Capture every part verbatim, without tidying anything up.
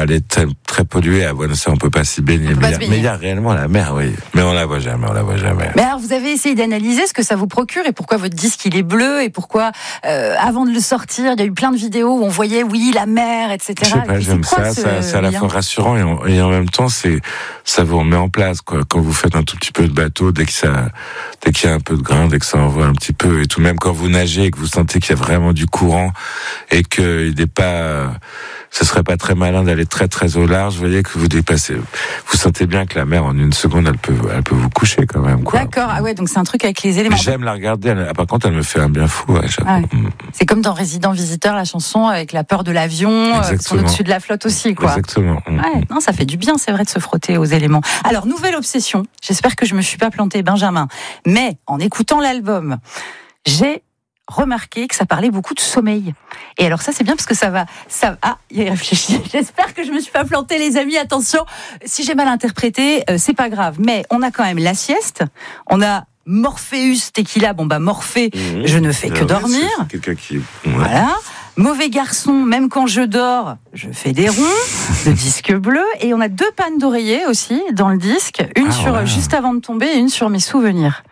elle est très, très polluée. À Buenos Aires, on peut pas s'y baigner. Mais il y a réellement la mer, oui. Mais on la voit jamais, on la voit jamais. Mais alors, vous avez essayé d'analyser ce que ça vous procure et pourquoi votre disque il est bleu et pourquoi, euh, avant de le sortir, il y a eu plein de vidéos où on voyait, oui, la mer, et cetera. Je sais pas, j'aime ça. ça c'est à la fois rassurant et en, et en même temps, c'est, ça vous remet en place, quoi. Quand vous faites un tout petit peu de bateau, dès que ça, dès qu'il y a un peu de grain, dès que ça envoie un petit peu et tout, même quand vous nagez et que vous sentez qu'il y a vraiment du courant et qu'il n'est pas, ce serait pas très malin d'aller très très au large, vous voyez que vous dépassez, vous sentez bien que la mer en une seconde elle peut, elle peut vous coucher quand même, quoi. D'accord, ah ouais, donc c'est un truc avec les éléments. Mais j'aime la regarder, elle, par contre elle me fait un bien fou. Ouais, ah ouais. C'est comme dans Résident Visiteur, la chanson avec la peur de l'avion, euh, qui sont au-dessus de la flotte aussi, quoi. Exactement. Ouais, non, ça fait du bien, c'est vrai, de se frotter aux éléments. Alors, nouvelle obsession, j'espère que je me suis pas planté, Benjamin, mais en écoutant l'album, j'ai remarqué que ça parlait beaucoup de sommeil. Et alors ça, c'est bien parce que ça va... Ça, ah, il réfléchit. J'espère que je me suis pas plantée, les amis. Attention, si j'ai mal interprété, euh, c'est pas grave. Mais on a quand même la sieste, on a Morpheus, Tequila, bon bah Morphée, mmh, je ne fais que oui, dormir. C'est, c'est quelqu'un qui... Ouais. Voilà. Mauvais garçon, même quand je dors, je fais des ronds, le disque bleu, et on a deux pannes d'oreiller aussi dans le disque, une ah sur ouais. Juste avant de tomber et une sur Mes souvenirs.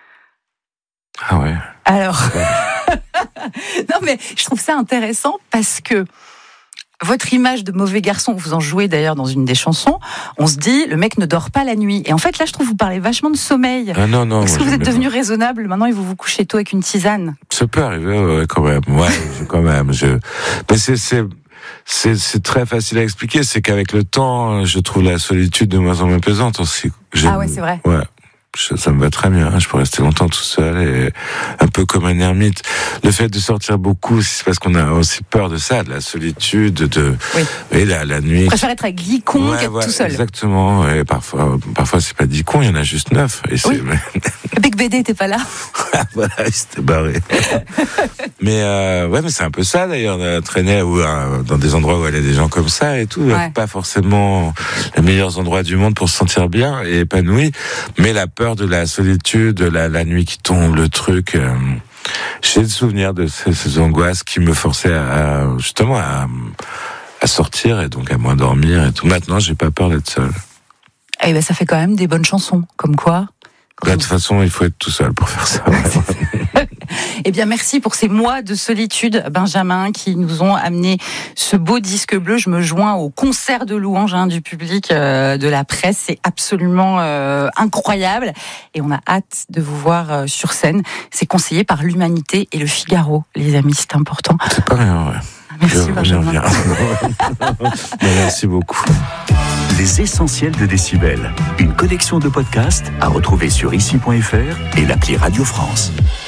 Ah ouais. Alors, non mais je trouve ça intéressant parce que votre image de mauvais garçon, vous en jouez d'ailleurs dans une des chansons, on se dit, le mec ne dort pas la nuit. Et en fait, là, je trouve que vous parlez vachement de sommeil. Ah non, non. Est-ce que vous êtes devenu raisonnable maintenant et vous vous couchez tôt avec une tisane? Ça peut arriver, ouais, quand même. Ouais, quand même. Je... Mais c'est, c'est, c'est, c'est très facile à expliquer. C'est qu'avec le temps, je trouve la solitude de moins en moins pesante aussi. J'ai... Ah ouais, c'est vrai. Ouais. Ça me va très bien, je peux rester longtemps tout seul et un peu comme un ermite. Le fait de sortir beaucoup, c'est parce qu'on a aussi peur de ça, de la solitude, de oui. et la, la nuit. On préfère être avec dix cons ouais, qu'être ouais, tout seul. Exactement. Et parfois, parfois c'est pas dix cons, il y en a juste neuf. Et c'est... Oui. Big B D, t'es pas là. Voilà, il s'était barré. mais euh, ouais, mais c'est un peu ça d'ailleurs, de traîner où, euh, dans des endroits où il y a des gens comme ça et tout. Ouais. Pas forcément les meilleurs endroits du monde pour se sentir bien et épanoui, mais la peur de la solitude, la, la nuit qui tombe, le truc. Euh, j'ai le souvenir de ces, ces angoisses qui me forçaient à, à justement à, à sortir et donc à moins dormir et tout. Maintenant, j'ai pas peur d'être seul. Et ben, ça fait quand même des bonnes chansons, comme quoi. De toute façon, il faut être tout seul pour faire ça. Ouais. Eh bien, merci pour ces mois de solitude, Benjamin, qui nous ont amené ce beau disque bleu. Je me joins au concert de louanges hein, du public, euh, de la presse. C'est absolument euh, incroyable. Et on a hâte de vous voir euh, sur scène. C'est conseillé par l'Humanité et le Figaro, les amis, c'est important. C'est pas rien, ouais. Merci, Je Benjamin. Merci beaucoup. Les essentiels de Décibel, une collection de podcasts à retrouver sur ici point f r et l'appli Radio France.